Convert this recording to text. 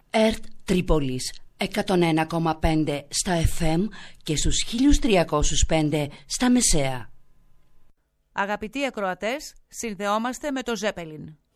ΕΡΤ Τρίπολης 101,5 στα FM και στους 1305 στα μεσαία. Αγαπητοί ακροατές, συνδεόμαστε με το Ζέπελιν.